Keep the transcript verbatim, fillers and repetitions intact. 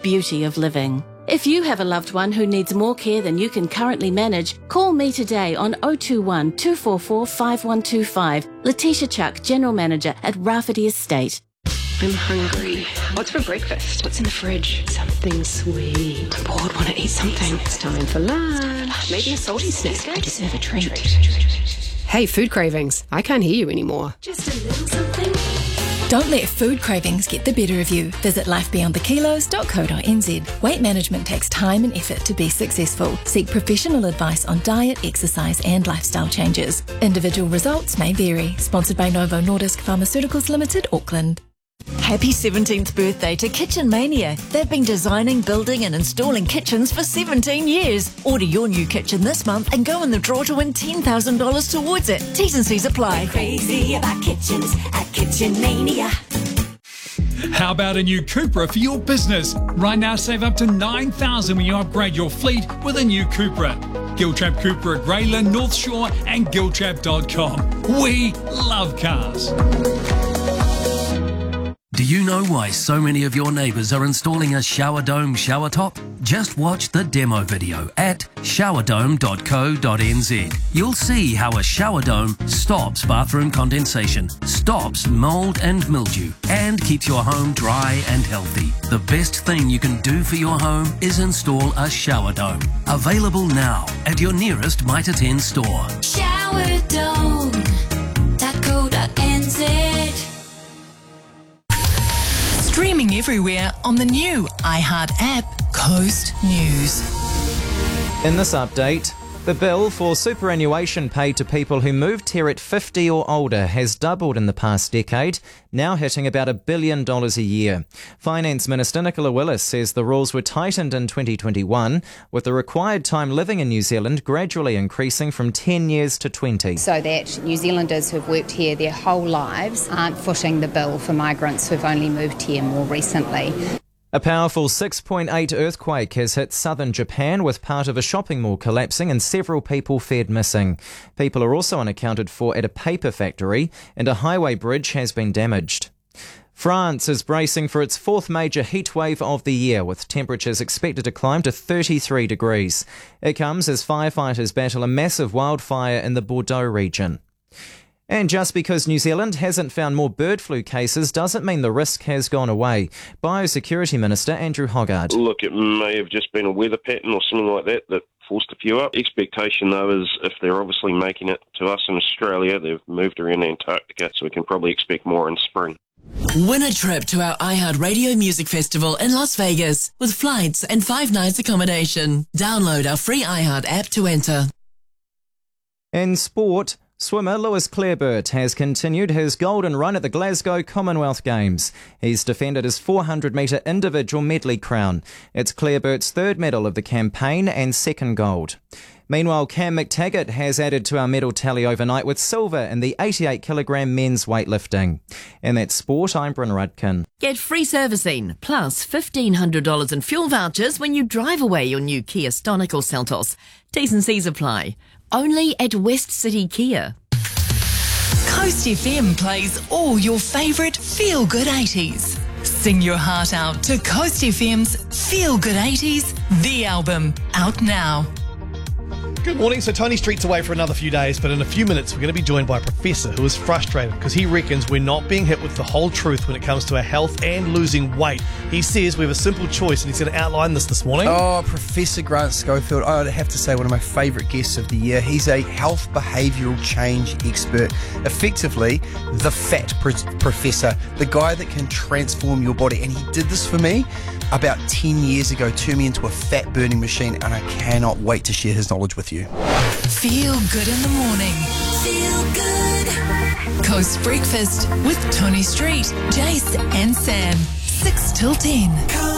beauty of living. If you have a loved one who needs more care than you can currently manage, call me today on oh two one, two four four, five one two five. Letitia Chuck, General Manager at Rafferty Estate. I'm hungry. What's for breakfast? What's in the fridge? Something sweet. I'm bored, want to eat something. It's time for lunch. Maybe a salty snack. I deserve a treat. Hey, food cravings. I can't hear you anymore. Just a little something. Don't let food cravings get the better of you. Visit life beyond the kilos dot co dot n z. Weight management takes time and effort to be successful. Seek professional advice on diet, exercise and lifestyle changes. Individual results may vary. Sponsored by Novo Nordisk Pharmaceuticals Limited, Auckland. Happy seventeenth birthday to Kitchen Mania. They've been designing, building and installing kitchens for seventeen years. Order your new kitchen this month and go in the draw to win ten thousand dollars towards it. T's and C's apply. We're crazy about kitchens at Kitchen Mania. How about a new Cupra for your business? Right now, save up to nine thousand dollars when you upgrade your fleet with a new Cupra. Giltrap Cupra at Greyland, North Shore and giltrap dot com. We love cars. Do you know why so many of your neighbours are installing a shower dome shower top? Just watch the demo video at shower dome dot co dot n z. You'll see how a shower dome stops bathroom condensation, stops mould and mildew, and keeps your home dry and healthy. The best thing you can do for your home is install a shower dome. Available now at your nearest Mitre ten store. shower dome dot co dot n z. Streaming everywhere on the new iHeart app, Coast News. In this update, the bill for superannuation paid to people who moved here at fifty or older has doubled in the past decade, now hitting about a billion dollars a year. Finance Minister Nicola Willis says the rules were tightened in twenty twenty-one, with the required time living in New Zealand gradually increasing from ten years to twenty. So that New Zealanders who've worked here their whole lives aren't footing the bill for migrants who've only moved here more recently. A powerful six point eight earthquake has hit southern Japan, with part of a shopping mall collapsing and several people feared missing. People are also unaccounted for at a paper factory, and a highway bridge has been damaged. France is bracing for its fourth major heat wave of the year, with temperatures expected to climb to thirty-three degrees. It comes as firefighters battle a massive wildfire in the Bordeaux region. And just because New Zealand hasn't found more bird flu cases doesn't mean the risk has gone away. Biosecurity Minister Andrew Hoggard. Look, it may have just been a weather pattern or something like that that forced a few up. Expectation, though, is if they're obviously making it to us in Australia, they've moved around Antarctica, so we can probably expect more in spring. Win a trip to our iHeart Radio Music Festival in Las Vegas with flights and five nights accommodation. Download our free iHeart app to enter. In sport, swimmer Lewis Clareburt has continued his golden run at the Glasgow Commonwealth Games. He's defended his four hundred metre individual medley crown. It's Clareburt's third medal of the campaign and second gold. Meanwhile, Cam McTaggart has added to our medal tally overnight with silver in the eighty-eight kilogram men's weightlifting. In that sport, I'm Bryn Rudkin. Get free servicing plus fifteen hundred dollars in fuel vouchers when you drive away your new Kia Stonic or Seltos. T's and C's apply. Only at West City Kia. Coast F M plays all your favourite feel-good eighties. Sing your heart out to Coast F M's Feel Good eighties, the album, out now. Good morning. So Tony Street's away for another few days, but in a few minutes we're going to be joined by a professor who is frustrated because he reckons we're not being hit with the whole truth when it comes to our health and losing weight. He says we have a simple choice, and he's going to outline this this morning. Oh, Professor Grant Schofield, I would have to say one of my favourite guests of the year. He's a health behavioural change expert, effectively the fat pr- professor, the guy that can transform your body, and he did this for me about ten years ago, turned me into a fat burning machine, and I cannot wait to share his knowledge with you. Feel good in the morning. Feel good. Coast Breakfast with Tony Street, Jace and Sam. six till ten.